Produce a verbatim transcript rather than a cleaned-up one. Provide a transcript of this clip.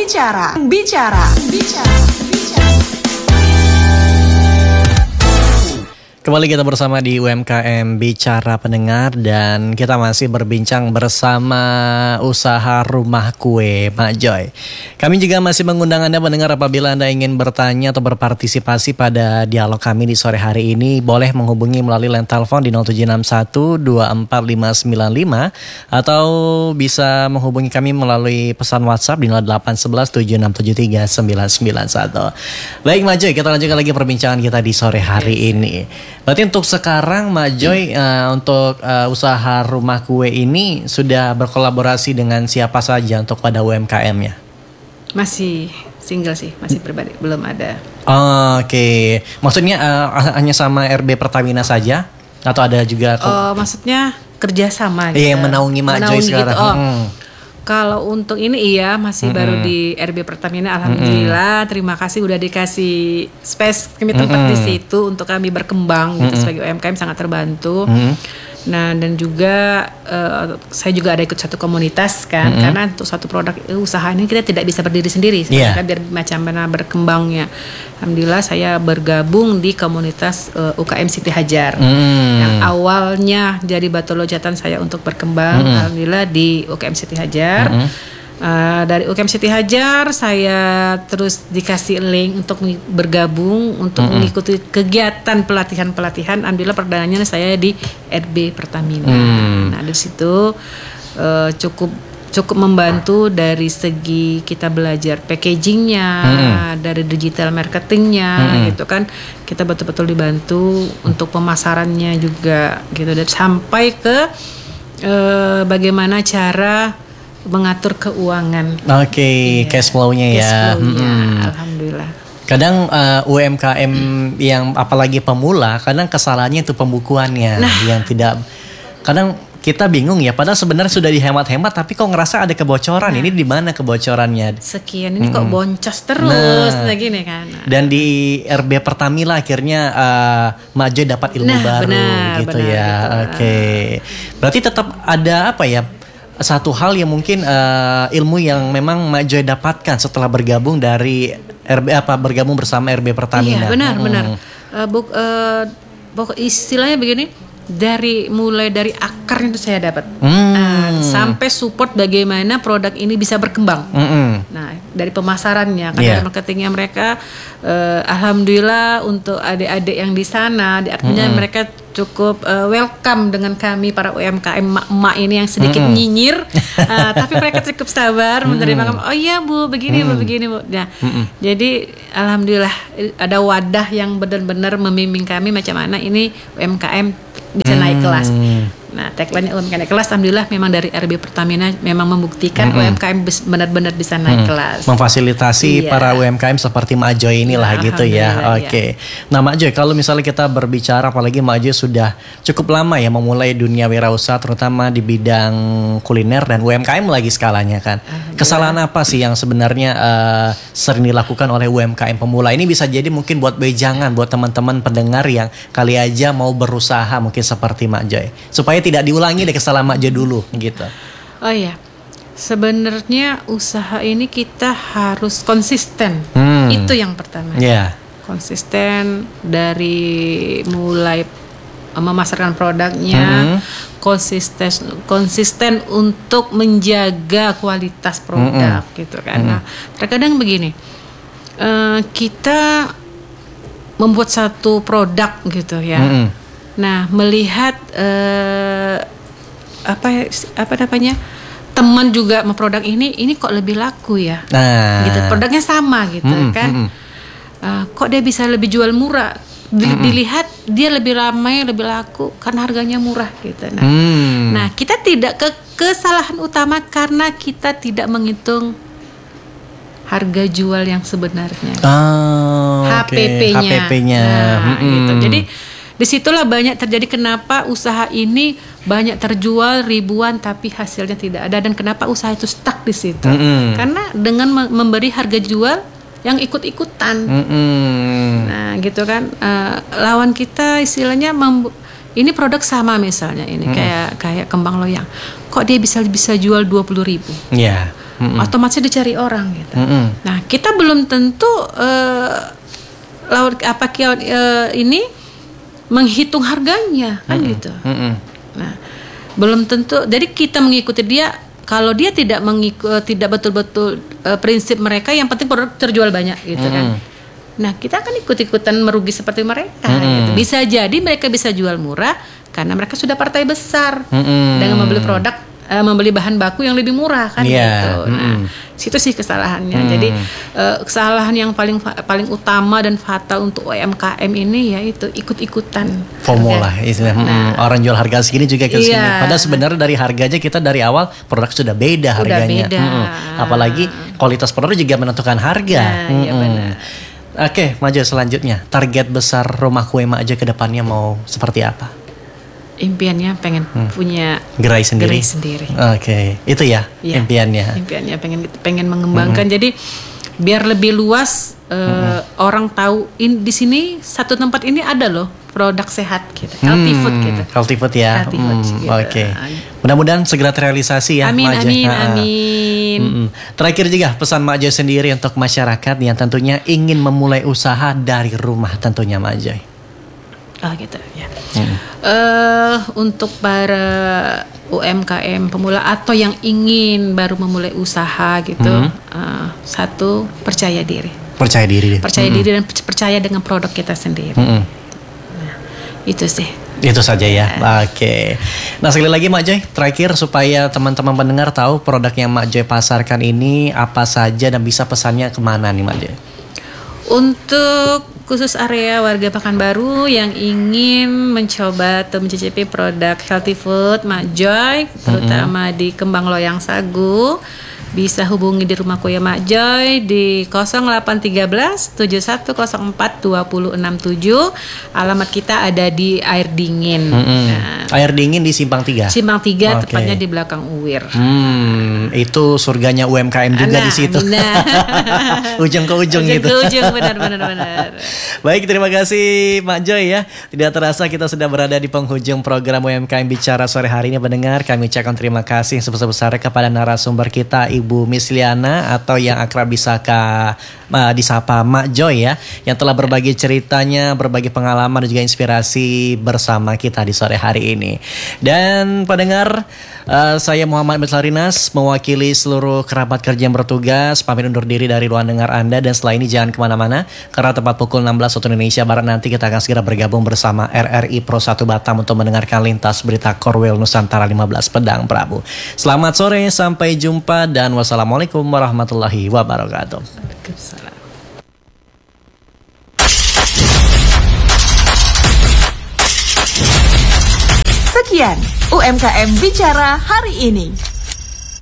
Bicara, bicara, bicara, bicara. Kembali kita bersama di U M K M Bicara Pendengar, dan kita masih berbincang bersama usaha rumah kue Mak Joy. Kami juga masih mengundang Anda pendengar, apabila Anda ingin bertanya atau berpartisipasi pada dialog kami di sore hari ini, boleh menghubungi melalui line telepon di nol tujuh enam satu dua empat lima sembilan lima atau bisa menghubungi kami melalui pesan WhatsApp di nol delapan satu satu tujuh enam tujuh tiga sembilan sembilan satu. Baik Mak Joy, kita lanjutkan lagi perbincangan kita di sore hari ini. Berarti untuk sekarang Mak Joy uh, untuk uh, usaha rumah kue ini sudah berkolaborasi dengan siapa saja untuk pada U M K M-nya? Masih single sih, masih pribadi, belum ada. Oh, Oke, okay. Maksudnya uh, hanya sama R B Pertamina saja atau ada juga? Ke... Oh, maksudnya kerjasama Iya, gitu. menaungi Mak Joy sekarang. Gitu. Oh. Hmm. Kalau untuk ini iya masih mm-hmm. baru di R B Pertamina. Alhamdulillah, mm-hmm. terima kasih udah dikasih space kami tempat mm-hmm. di situ untuk kami berkembang gitu mm-hmm. sebagai U M K M, sangat terbantu. Mm-hmm. Nah, dan juga uh, saya juga ada ikut satu komunitas kan, mm-hmm. karena untuk satu produk usaha ini kita tidak bisa berdiri sendiri, yeah. kan biar macam mana berkembangnya. Alhamdulillah saya bergabung di komunitas uh, U K M Siti Hajar, mm. yang awalnya jadi batu loncatan saya untuk berkembang. Mm. Alhamdulillah di U K M Siti Hajar. Mm-hmm. Uh, dari U K M Siti Hajar saya terus dikasih link untuk bergabung untuk mm-hmm. mengikuti kegiatan pelatihan-pelatihan. Alhamdulillah perdananya saya di R B Pertamina. Mm. Nah, di situ uh, cukup cukup membantu dari segi kita belajar packagingnya, mm-hmm. dari digital marketingnya, mm-hmm. gitu kan. Kita betul-betul dibantu untuk pemasarannya juga gitu, dan sampai ke uh, bagaimana cara mengatur keuangan. Oke, okay, yeah. cash flow-nya ya. Cash flow-nya, hmm. alhamdulillah. Kadang uh, U M K M yang apalagi pemula, kadang kesalahannya itu pembukuannya nah. yang tidak. Kadang kita bingung ya, padahal sebenarnya sudah dihemat-hemat, tapi kok ngerasa ada kebocoran. Nah. Ini di mana kebocorannya? Sekian ini hmm. kok boncos terus, nah, gini kan. Nah. Dan di R B Pertamina akhirnya uh, Mak Joy dapat ilmu nah, baru, benar, gitu benar, ya. Gitu. Oke, okay. Berarti tetap ada apa ya? Satu hal yang mungkin uh, ilmu yang memang Mak Joy dapatkan setelah bergabung dari R B apa bergabung bersama R B Pertamina. Iya, benar, hmm. benar. Uh, buk, uh, buk, istilahnya begini, dari mulai dari akarnya itu saya dapat, hmm. uh, sampai support bagaimana produk ini bisa berkembang. Hmm. Nah, dari pemasarannya, kan yeah. dari marketingnya mereka, uh, alhamdulillah untuk adik-adik yang di sana, artinya hmm. mereka cukup uh, welcome dengan kami para U M K M emak-emak ini yang sedikit mm. nyinyir, uh, tapi mereka cukup sabar mm. menerima kami. Oh iya bu, begini mm. bu, begini bu. Nah, mm-mm. jadi alhamdulillah ada wadah yang benar-benar membimbing kami macam mana ini U M K M bisa mm. naik kelas. Nah, tagline U M K M naik kelas, alhamdulillah memang dari R B Pertamina memang membuktikan mm-hmm. U M K M benar-benar bisa naik mm. kelas. Memfasilitasi iya. para U M K M seperti Mak Joy inilah nah, gitu ya. Oke. Okay. Iya. Nah, Mak Joy, kalau misalnya kita berbicara, apalagi Mak Joy sudah cukup lama ya memulai dunia wirausaha, terutama di bidang kuliner dan U M K M lagi skalanya kan. Kesalahan apa sih yang sebenarnya uh, sering dilakukan oleh U M K M pemula? Ini bisa jadi mungkin buat wejangan buat teman-teman pendengar yang kali aja mau berusaha mungkin seperti Mak Joy, supaya tidak diulangi deh kesalahan Mak Joy dulu gitu. Oh iya, sebenarnya usaha ini kita harus konsisten. Hmm. Itu yang pertama. Yeah. Konsisten dari mulai memasarkan produknya, hmm. konsisten konsisten untuk menjaga kualitas produk, hmm. gitu kan. Hmm. Nah, terkadang begini, uh, kita membuat satu produk gitu ya. Hmm. Nah, melihat uh, apa apa namanya, teman juga sama produk ini, ini kok lebih laku ya, nah. gitu. Produknya sama gitu hmm, kan, hmm. Uh, kok dia bisa lebih jual murah? Di, hmm. Dilihat dia lebih ramai, lebih laku karena harganya murah gitu. Nah, hmm. nah kita tidak ke kesalahan utama karena kita tidak menghitung harga jual yang sebenarnya, oh, H P P-nya, H P P-nya. Nah, hmm. gitu. Jadi disitulah banyak terjadi kenapa usaha ini banyak terjual ribuan tapi hasilnya tidak ada, dan kenapa usaha itu stuck di situ. Mm-hmm. Karena dengan memberi harga jual yang ikut-ikutan. Mm-hmm. Nah, gitu kan. Uh, lawan kita istilahnya mem- ini produk sama misalnya ini kayak kayak kembang loyang, kok dia bisa bisa jual dua puluh ribu? Iya. Mm-mm. Otomatis dicari orang gitu. Mm-mm. Nah kita belum tentu uh, laut apa uh, ini menghitung harganya kan Mm-mm. gitu. Mm-mm. Nah belum tentu. Jadi kita mengikuti dia. Kalau dia tidak mengikut, tidak betul-betul uh, prinsip mereka, yang penting produk terjual banyak gitu kan. Nah kita akan ikut-ikutan merugi seperti mereka. Mm-mm. Gitu. Bisa jadi mereka bisa jual murah karena mereka sudah partai besar Mm-mm. dengan membeli produk, uh, membeli bahan baku yang lebih murah kan Yeah. gitu. Nah Mm-mm. situ sih kesalahannya. Mm. Jadi uh, kesalahan yang paling paling utama dan fatal untuk U M K M ini yaitu ikut-ikutan FOMO harga. lah istilahnya. Nah, Hmm, orang jual harga segini juga ke sini. Iya. Padahal sebenarnya dari harganya kita dari awal produk sudah beda Udah harganya. beda. Mm-mm. Apalagi kualitas produk juga menentukan harga. Nah, iya Mm-mm. benar. Oke, Maju selanjutnya. Target besar rumah kue Maju ke depannya mau seperti apa? Impiannya pengen punya Gerai sendiri. gerai sendiri. Oke, itu ya Iya. impiannya. Impiannya pengen pengen mengembangkan. Jadi biar lebih luas eh, orang tahu in, di sini satu tempat ini ada loh produk sehat gitu, healthy food gitu. Healthy food ya. Healthy food, Hmm, gitu. Oke. Mudah-mudahan segera terrealisasi ya, Amin Maju. amin Ha-ha. amin. Mm-mm. Terakhir juga pesan Maju sendiri untuk masyarakat yang tentunya ingin memulai usaha dari rumah tentunya Maju. Oh gitu ya. Eh untuk para U M K M pemula atau yang ingin baru memulai usaha gitu, eh, satu percaya diri, Percaya diri. percaya diri dan percaya dengan produk kita sendiri. Mm-mm. Itu sih. Itu saja ya. Oke. Nah sekali lagi Mak Joy, terakhir supaya teman-teman pendengar tahu produk yang Mak Joy pasarkan ini apa saja dan bisa pesannya kemana nih Mak Joy? Untuk khusus area warga Pekanbaru yang ingin mencoba atau mencicipi produk healthy food Mak Joy, terutama di Kembang Loyang Sagu, bisa hubungi di Rumah Kue Mak Joy di nol delapan tiga belas tujuh satu nol empat dua nol enam tujuh. Alamat kita ada di Air Dingin. Nah, Air dingin di Simpang tiga. Simpang tiga, Oke. tepatnya di belakang U W I R. Hmm, itu surganya U M K M juga Nah, di situ. benar. Ujung ke ujung Ujung gitu. ke ujung, benar benar benar. Baik, terima kasih Mak Joy ya. Tidak terasa kita sudah berada di penghujung program U M K M Bicara sore hari ini pendengar. Kami ucapkan terima kasih sebesar-besarnya kepada narasumber kita Ibu Misliana atau yang akrab disaka uh, disapa Mak Joy ya, yang telah berbagi ceritanya, berbagi pengalaman dan juga inspirasi bersama kita di sore hari ini. Dan pendengar, uh, saya Muhammad Mitlarinas mewakili seluruh kerabat kerja yang bertugas pamit undur diri dari ruang dengar Anda, dan setelah ini jangan kemana-mana karena tepat pukul enam belas waktu Indonesia Barat nanti kita akan segera bergabung bersama R R I Pro satu Batam untuk mendengarkan lintas berita Korwil Nusantara lima belas Pedang Prabu. Selamat sore, sampai jumpa dan wassalamualaikum warahmatullahi wabarakatuh. Waalaikumsalam. Sekian U M K M Bicara hari ini.